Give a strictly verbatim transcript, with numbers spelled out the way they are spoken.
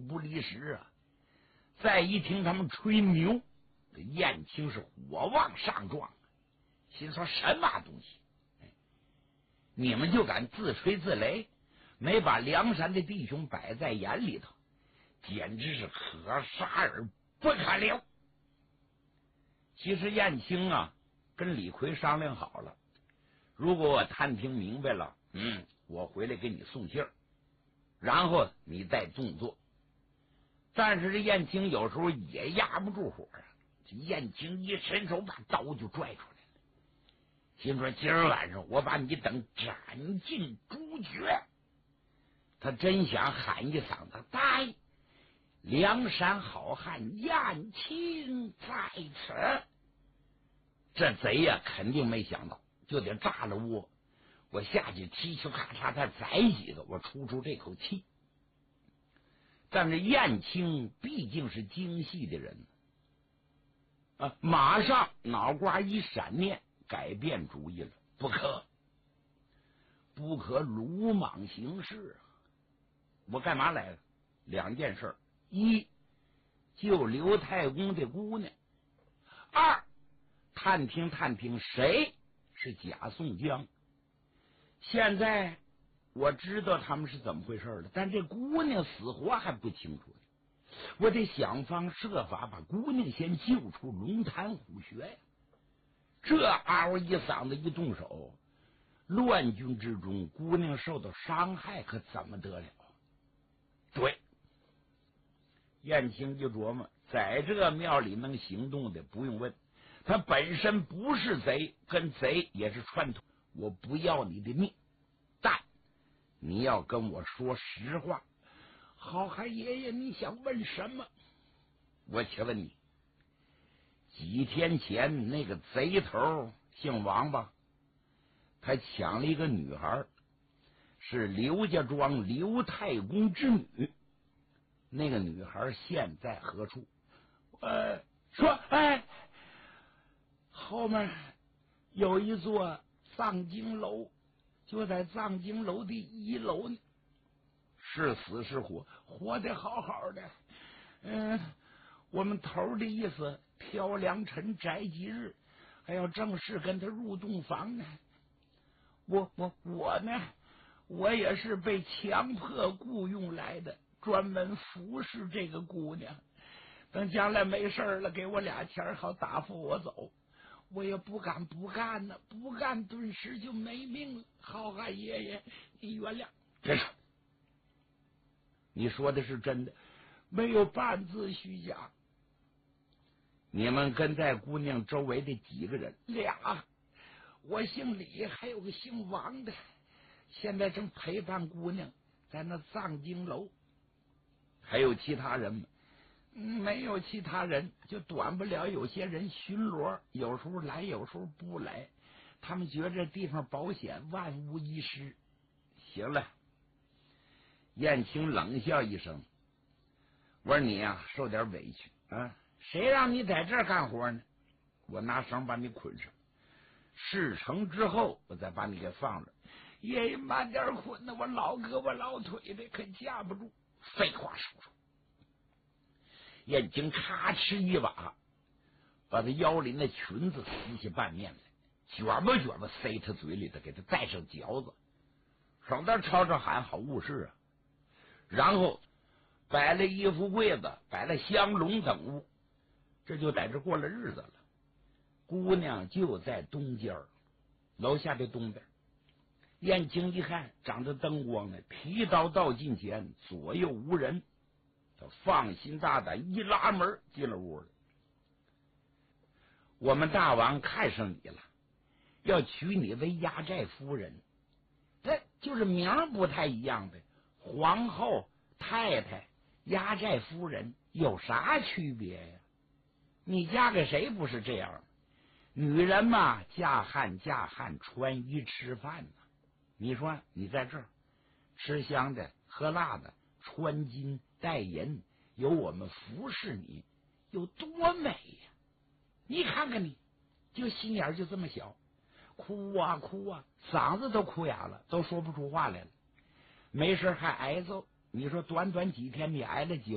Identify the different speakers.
Speaker 1: 不离十啊。再一听他们吹牛，这燕青是火往上撞，心说什么东西？你们就敢自吹自擂，没把梁山的弟兄摆在眼里头，简直是可杀而不可留。其实燕青啊跟李逵商量好了，如果我探听明白了，嗯，我回来给你送信儿，然后你再动作。但是这燕青有时候也压不住火啊，这燕青一伸手把刀就拽出来了，心说今儿晚上我把你等斩尽诛绝。他真想喊一嗓子大爷，梁山好汉燕青在此。这贼呀、啊、肯定没想到，就得炸了窝，我下去嘁嘁咔嚓再宰几个，我出出这口气。但是燕青毕竟是精细的人啊，马上脑瓜一闪念，改变主意了，不可不可鲁莽行事啊！我干嘛来了？两件事：一，救刘太公的姑娘；二，探听探听谁是贾宋江。现在我知道他们是怎么回事了，但这姑娘死活还不清楚，我得想方设法把姑娘先救出龙潭虎穴呀。这嗷一嗓子一动手，乱军之中姑娘受到伤害，可怎么得了？对，燕青就琢磨，在这庙里能行动的不用问，他本身不是贼，跟贼也是串通，我不要你的命，但你要跟我说实话。好汉爷爷，你想问什么？我且问你，几天前那个贼头姓王吧，他抢了一个女孩，是刘家庄刘太公之女。那个女孩现在何处？呃，说，哎，后面有一座藏经楼，就在藏经楼的一楼呢。是死是活？活得好好的。嗯，我们头的意思，挑良辰摘吉日，还要正式跟他入洞房呢。我我我呢，我也是被强迫雇佣来的，专门服侍这个姑娘。等将来没事了，给我俩钱好打发我走。我也不敢不干呢，不干顿时就没命了。好汉爷爷，你原谅。别说，你说的是真的，没有半字虚假。你们跟在姑娘周围的几个人？俩，我姓李，还有个姓王的，现在正陪伴姑娘在那藏经楼。还有其他人吗？没有其他人，就短不了有些人巡逻，有时候来，有时候不来。他们觉得这地方保险，万无一失。行了，燕青冷笑一声，我说你呀、啊，受点委屈啊！谁让你在这儿干活呢？我拿绳把你捆上，事成之后我再把你给放了。爷爷慢点捆呢，我老胳膊老腿的，可架不住。废话少说。燕青咔哧一把把他腰里那裙子撕下半面来，卷吧卷吧塞他嘴里头，给他带上嚼子，省得吵吵喊好误事啊。然后摆了衣服柜子，摆了香笼等物，这就在这过了日子了。姑娘就在东间楼下的东边。燕青一看长着灯光呢，皮刀到近前，左右无人，他放心大胆一拉门进了屋了。我们大王看上你了，要娶你为压寨夫人。这就是名不太一样的，皇后、太太、压寨夫人有啥区别呀？你嫁给谁不是这样？女人嘛，嫁汉嫁汉，穿衣吃饭呢。你说你在这儿吃香的喝辣的，穿金戴银，有我们服侍你，有多美呀！你看看你，就心眼就这么小，哭啊哭啊，嗓子都哭哑了，都说不出话来了。没事还挨揍，你说短短几天你挨了几